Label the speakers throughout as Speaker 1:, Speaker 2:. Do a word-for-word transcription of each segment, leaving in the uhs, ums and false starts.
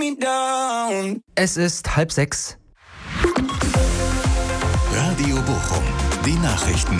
Speaker 1: Es ist halb sechs.
Speaker 2: Radio Bochum, die Nachrichten.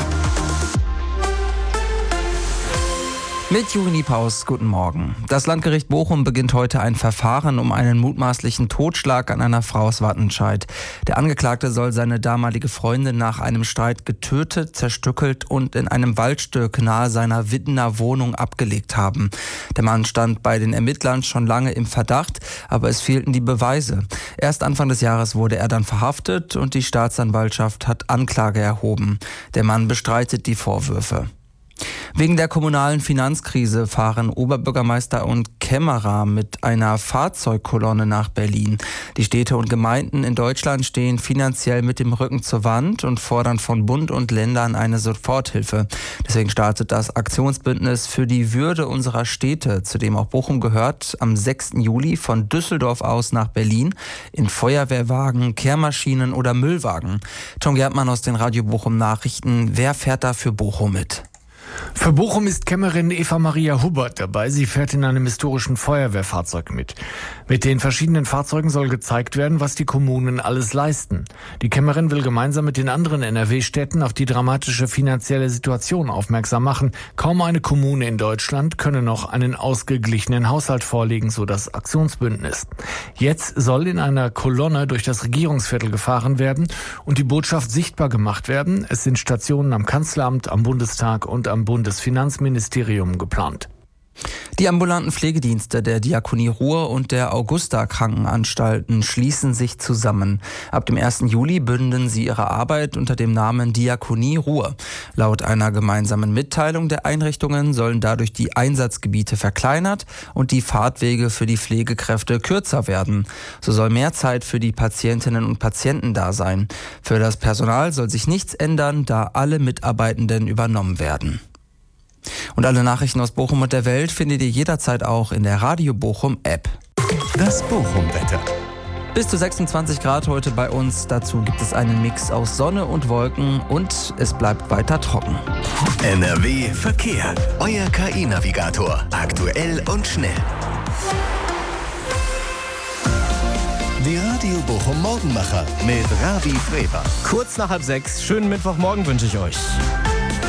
Speaker 1: Mit Juri Niepaus, guten Morgen. Das Landgericht Bochum beginnt heute ein Verfahren um einen mutmaßlichen Totschlag an einer Frau aus Wattenscheid. Der Angeklagte soll seine damalige Freundin nach einem Streit getötet, zerstückelt und in einem Waldstück nahe seiner Wittener Wohnung abgelegt haben. Der Mann stand bei den Ermittlern schon lange im Verdacht, aber es fehlten die Beweise. Erst Anfang des Jahres wurde er dann verhaftet und die Staatsanwaltschaft hat Anklage erhoben. Der Mann bestreitet die Vorwürfe. Wegen der kommunalen Finanzkrise fahren Oberbürgermeister und Kämmerer mit einer Fahrzeugkolonne nach Berlin. Die Städte und Gemeinden in Deutschland stehen finanziell mit dem Rücken zur Wand und fordern von Bund und Ländern eine Soforthilfe. Deswegen startet das Aktionsbündnis für die Würde unserer Städte, zu dem auch Bochum gehört, am sechsten Juli von Düsseldorf aus nach Berlin in Feuerwehrwagen, Kehrmaschinen oder Müllwagen. Tom Gärtmann aus den Radio Bochum Nachrichten. Wer fährt da für Bochum mit?
Speaker 3: Für Bochum ist Kämmerin Eva Maria Hubbert dabei. Sie fährt in einem historischen Feuerwehrfahrzeug mit. Mit den verschiedenen Fahrzeugen soll gezeigt werden, was die Kommunen alles leisten. Die Kämmerin will gemeinsam mit den anderen N R W-Städten auf die dramatische finanzielle Situation aufmerksam machen. Kaum eine Kommune in Deutschland könne noch einen ausgeglichenen Haushalt vorlegen, so das Aktionsbündnis. Jetzt soll in einer Kolonne durch das Regierungsviertel gefahren werden und die Botschaft sichtbar gemacht werden. Es sind Stationen am Kanzleramt, am Bundestag und am Bundesfinanzministerium geplant.
Speaker 1: Die ambulanten Pflegedienste der Diakonie Ruhr und der Augusta-Krankenanstalten schließen sich zusammen. Ab dem ersten Juli bündeln sie ihre Arbeit unter dem Namen Diakonie Ruhr. Laut einer gemeinsamen Mitteilung der Einrichtungen sollen dadurch die Einsatzgebiete verkleinert und die Fahrtwege für die Pflegekräfte kürzer werden. So soll mehr Zeit für die Patientinnen und Patienten da sein. Für das Personal soll sich nichts ändern, da alle Mitarbeitenden übernommen werden. Und alle Nachrichten aus Bochum und der Welt findet ihr jederzeit auch in der Radio Bochum App.
Speaker 2: Das Bochum-Wetter.
Speaker 1: Bis zu sechsundzwanzig Grad heute bei uns. Dazu gibt es einen Mix aus Sonne und Wolken und es bleibt weiter trocken.
Speaker 2: N R W Verkehr. Euer K I-Navigator. Aktuell und schnell. Die Radio Bochum Morgenmacher mit Ravi Freber.
Speaker 4: Kurz nach halb sechs. Schönen Mittwochmorgen wünsche ich euch.